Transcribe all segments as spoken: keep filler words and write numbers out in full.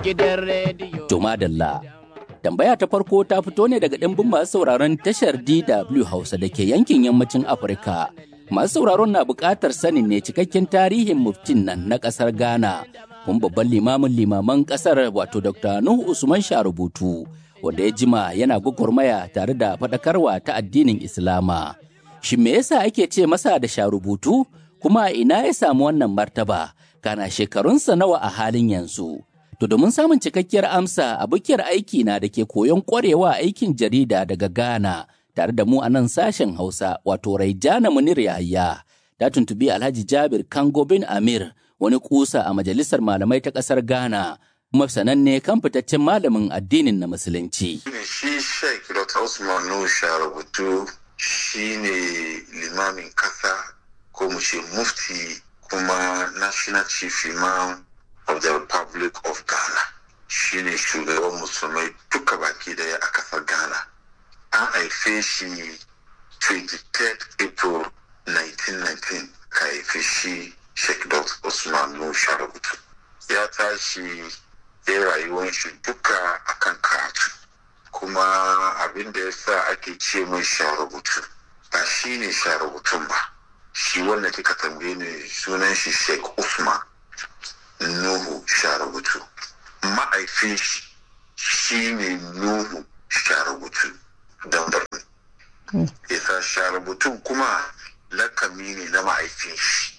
gidan rediyo. To madalla. Tambaya ta farko ta fito ne daga ɗimbin masu sauraron tashar D W Hausa da ke yankin yammacin Afirka. Masu sauraron na buƙatar sanin ne cikakken tarihin muftin nan na ƙasar Ghana, kuma babban limamin limaman ƙasar wato Dokta Nuhu Usman Sharubutu, wanda ya jima yana gwagwarmaya tare da faɗakarwa ta addinin Islama. Shin me yasa ake ce masa da Sharubutu? Kuma ina ya samu wannan martaba? Kana shekarunsa nawa a halin yanzu? To domin samun cikakkiyar amsa, abokiyar aiki na da ke koyon ƙwarewa aikin jarida daga Ghana tare da mu a nan sashen Hausa wato Raijana Munir Yahaya ta tuntubi Alhaji Jabir Kango bin Amir, wani kusa a majalisar malamai ta ƙasar Ghana, kuma sananne kan fitaccen malamin addinin na Musulunci. Shi Sheikh Doctor Usman Nuhu Sharubutu shi ne limamin ƙasa ko mu ce mufti kuma National Chief Imam of the Republic of Ghana. Shi ne shugaban musulmai duka baki daya a kasar Ghana. An haife shi twenty-third April nineteen nineteen ka haife shi Sheikh Doctor Usman Nuhu Sharubutu. Ya tashi ya rayuwar shi duka akan karatu. Kuma abin da ya sa ake ce mai Sharubutu ba shi ne Sharubutun ba. Shi wanda kika tambaye ne sunan shi Sheikh Usman Nuhu Sharubutu. Ma'aifin shi shi ne Nuhu Sharubutu Dambarni. Isa Sharubutun kuma lakami ne na ma'aifin shi.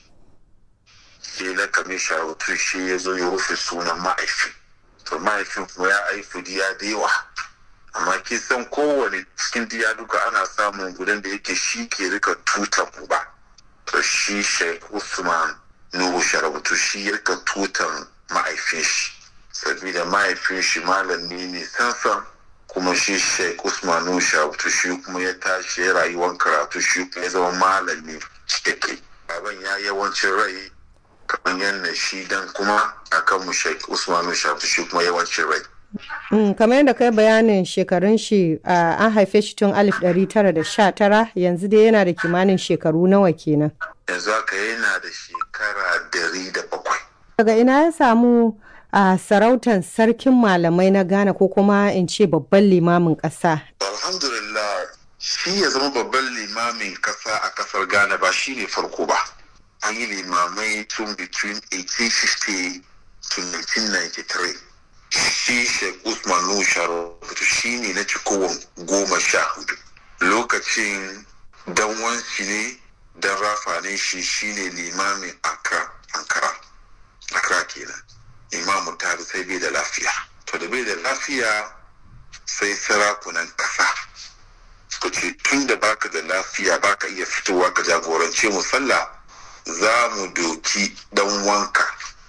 Shi lakamin Sharubutu shi ya zo ya rufe sunan ma'aifin. To ma'aifin kuma ya haifu diya da yawa. Amma kisan kowane cikin diya duka ana samun gudan da yake shi ke rika tutan uba. To shi Sheikh Usman Nuhu Sharubutu shi ya rika tutan ma'aifin shi. Sabida ma'aifin shi malami ne sansan, kuma shi Sheikh Usman Nuhu Sharubutu shi kuma ya tashi ya rayuwar karatu shi kuma ya zama malami cikakke. Baban ya yawancin rai kamar yadda shi dan kuma akan mu Sheikh Usman Nuhu Sharubutu shi kuma yawancin rai. Mm, kamar yadda kai bayanin shekarun shi uh, an haife shi tun alif ɗari tara da sha tara, yanzu dai yana da kimanin shekaru nawa kenan? Yanzu haka yana da shekara dari da bakwai. Daga ina ya samu a uh, sarautar sarkin malamai na Ghana ko kuma in ce babban limamin ƙasa? Alhamdulillah, shi ya zama babban limamin ƙasa a ƙasar Ghana ba shi ne farko ba. An yi limamai tun between eighteen fifty to nineteen ninety-three. Shi Sheikh Usman Nuhu Sharubutu shi ne na cikowar goma sha hudu. Lokacin dan wansi ne, dan rafa ne shi shi ne limamin Accra, Ankara. Accra kenan. Imamu tare sai bai da lafiya. To da bai da lafiya sai sarakunan kasa suka ce tun da baka da lafiya baka iya fitowa ka jagorance mu sallah, za mu doki dan wanka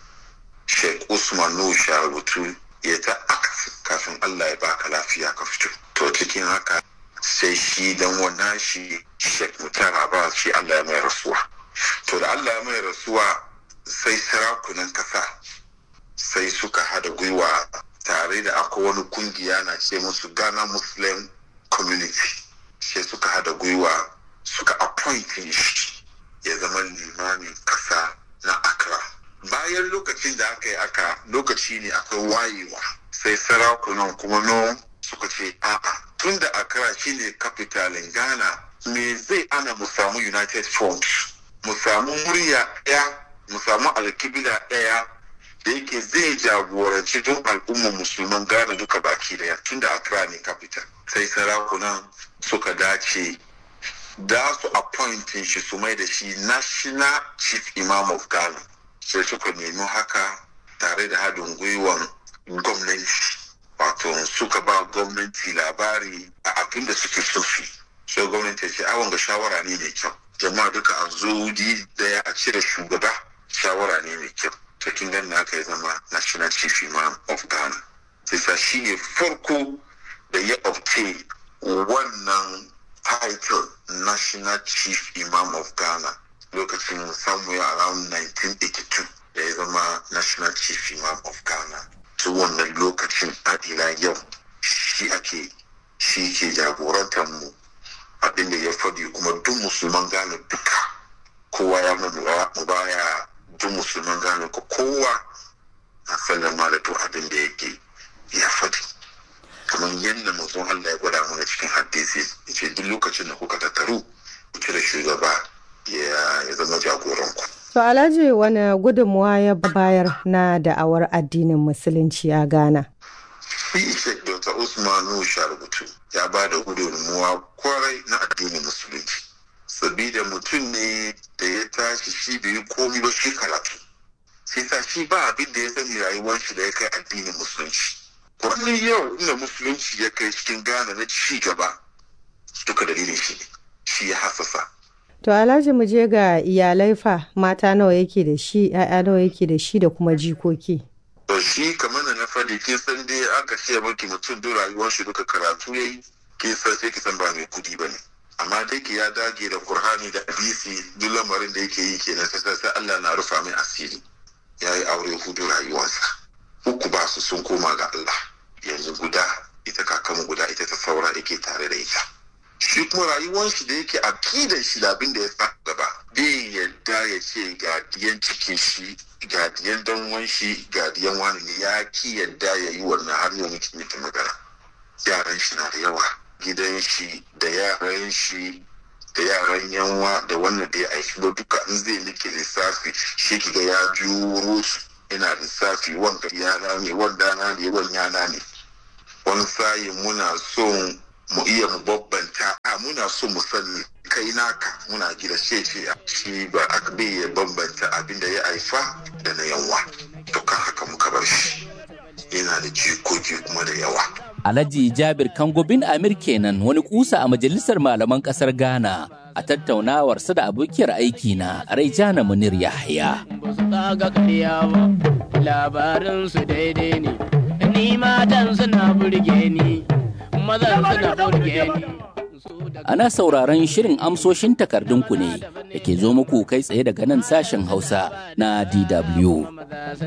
Sheikh Usman Nuhu Sharubutu ya ta akasi kafin Allah ya baka lafiya ka fito. To cikin haka sai shi dan wannan shi Sheikh Mutara ba shi Allah ya mai rasuwa. To da Allah ya mai rasuwa sai sarakunan kasa sai suka hada gwiwa tare da akwai wani kungiya na ce musu Ghana Muslim Community. Sai suka hada gwiwa suka appointing shi ya zama limamin kasa na Accra. Bayan lokacin da aka yi aka lokaci ne akwai wayewa, sai sarakunan kuma no suka ce a'a tun da Accra shi ne capitalin Ghana, me zai ana mu samu United Front, mu samu murya ɗaya, mu samu alkibila ɗaya da yake zai jagoranci don al'ummar musulman Ghana duka baki daya, tun da Accra ne capital. Sai sarakunan suka dace da su appointing shi su mai da shi National Chief Imam of Ghana. Sai suka nemi haka tare da haɗin gwiwan gwamnati, wato suka ba gwamnati labari a abin da suke so su. Sai gwamnati ce awon ga shawara ne mai kyau, jama'a duka a zo daya a cire shugaba, shawara ne mai kyau. Cikin gan na aka yi zama National Chief Imam of Ghana. Sai shi ne farko da ya obtain wannan title National Chief Imam of Ghana lokacin somewhere around nineteen eighty-two da ya zama National Chief Imam of Ghana. To wannan lokacin adila yau shi ake shi ke jagorantar mu abin da ya faɗi, kuma duk musulman Ghana duka kowa ya mu baya, duk musulman Ghana ko kowa a sallama da duk abin da yake lokacin da kuka tattaru ku cire shugaba ya zama jagoranku. To Alhaji wani gudunmuwa ya bayar na da'awar addinin musulunci a Ghana? Shi Sheikh Doctor Usman Nuhu Sharubutu ya ba da gudunmuwa kwarai na addinin musulunci. Sabida mutum ne da ya tashi shi bai komi ba shi karatu. Sai sa shi ba abin da ya sani rayuwar shi da ya kai addinin musulunci. Kullum yau inda musulunci ya kai cikin Ghana na ci gaba duka dalilin shi ne. Shi ya hasasa. To Alhaji mu je ga iyalai fa, mata nawa yake da shi, ‘ya'ya nawa yake da shi da kuma jikoki. To shi kamar da na faɗi kin san dai aka ce maki mutum duk rayuwar shi duka karatu yayi, kin san sai ki san ba mai kudi bane. Amma dai ki ya dage da Qur'ani da hadisi duk lamarin da yake yi kenan sai sai Allah na rufa mai asiri. Yayi aure hudu rayuwarsa. Uku ba su sun koma ga Allah. Yanzu guda ita kakamu guda ita ta saura yake tare da ita. Shi kuma rayuwar shi da yake akidan shi da abin da ya sa gaba bai yadda ya ce ga diyan cikin shi ga diyan danwan shi ga diyan wani ne ya ki yadda ya yi wannan har yau muke miki magana. Yaran shi na da yawa, gidan shi da yaran shi da yaran yanwa da wannan da ya aiki ba duka in zai nike lissafi shi kiga ya juro su ina lissafi wanda yana ne wanda na ne wani yana ne. Wani sayi muna son mu iya mu babbanta a muna so mu sani kai naka muna gida ce ce shi ba aka bai ya bambanta abin da ya haifa da na yawa to kan haka muka bar shi yana da jikoki kuma da yawa. Alhaji Jabir Kango bin Amir kenan wani kusa a majalisar malaman kasar Ghana a tattaunawar sa da abokiyar aiki na Raijana Munir Yahya. Labarin su daidai ne, ni matan suna burge ni. Ana sauraron shirin amsoshin takardunku ne da ke zo muku kai tsaye daga nan sashen Hausa na D W.